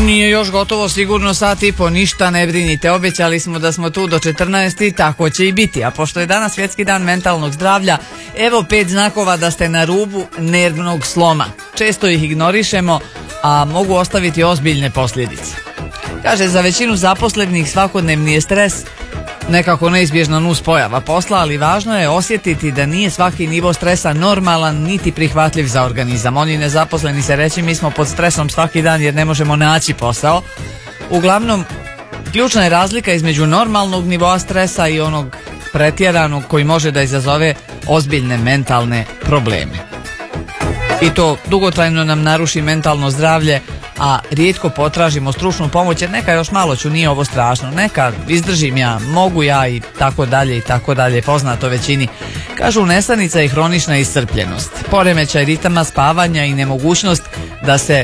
Nije još gotovo, sigurno sat i po, ništa ne brinite. Obećali smo da smo tu do 14 i tako će i biti. A pošto je danas svjetski dan mentalnog zdravlja, evo 5 znakova da ste na rubu nervnog sloma. Često ih ignorišemo, a mogu ostaviti ozbiljne posljedice. Kaže, za većinu zaposlenih svakodnevni je stres nekako neizbježna nuspojava posla, ali važno je osjetiti da nije svaki nivo stresa normalan niti prihvatljiv za organizam. Oni nezaposleni se reći mi smo pod stresom svaki dan jer ne možemo naći posao. Uglavnom, ključna je razlika između normalnog nivoa stresa i onog pretjeranog koji može da izazove ozbiljne mentalne probleme. I to dugotrajno nam naruši mentalno zdravlje, a rijetko potražimo stručnu pomoć, jer neka još malo ću, nije ovo strašno, neka izdržim ja, mogu ja i tako dalje, poznato većini. Kažu, nesanica i hronična iscrpljenost, poremećaj ritama spavanja i nemogućnost da se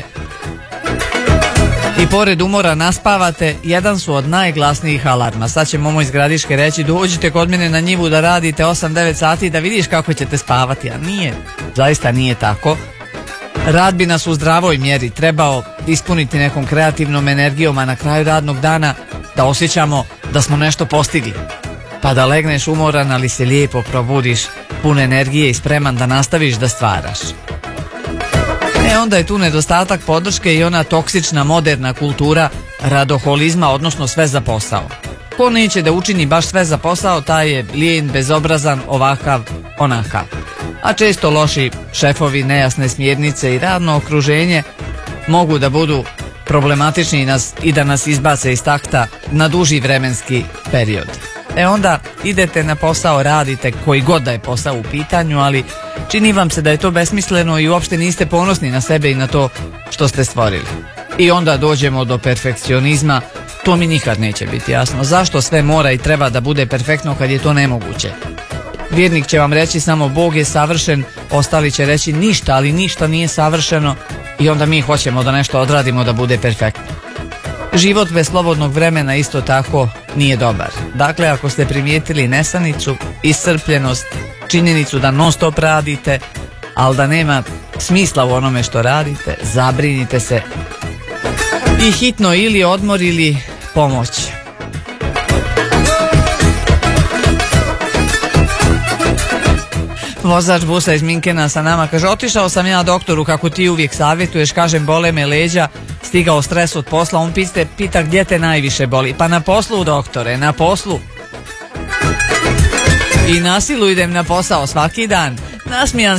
i pored umora naspavate, jedan su od najglasnijih alarma. Sad će Momo iz Gradiške reći, dođite kod mene na njivu da radite 8-9 sati da vidiš kako ćete spavati, a nije, zaista nije tako. Rad bi nas u zdravoj mjeri trebao ispuniti nekom kreativnom energijom, a na kraju radnog dana da osjećamo da smo nešto postigli. Pa da legneš umoran, ali se lijepo probudiš, pun energije i spreman da nastaviš da stvaraš. Onda je tu nedostatak podrške i ona toksična moderna kultura radoholizma, odnosno sve za posao. Ko neće da učini baš sve za posao, taj je lijen, bezobrazan, ovakav, onakav. A često loši šefovi, nejasne smjernice i radno okruženje mogu da budu problematični i da nas izbace iz takta na duži vremenski period. Onda idete na posao, radite koji god da je posao u pitanju, ali čini vam se da je to besmisleno i uopšte niste ponosni na sebe i na to što ste stvorili. I onda dođemo do perfekcionizma. To mi nikad neće biti jasno. Zašto sve mora i treba da bude perfektno kad je to nemoguće? Vjernik će vam reći samo Bog je savršen, ostali će reći ništa, ali ništa nije savršeno, i onda mi hoćemo da nešto odradimo da bude perfektno. Život bez slobodnog vremena isto tako nije dobar. Dakle, ako ste primijetili nesanicu, iscrpljenost, činjenicu da non stop radite, ali da nema smisla u onome što radite, zabrinite se i hitno ili odmor ili pomoć. Vozač busa iz Minkena sa nama kaže, otišao sam ja doktoru kako ti uvijek savjetuješ, kažem bole me leđa, stigao stres od posla, on pita gdje te najviše boli. Pa na poslu, doktore, na poslu. I na silu idem na posao svaki dan. Nasmijan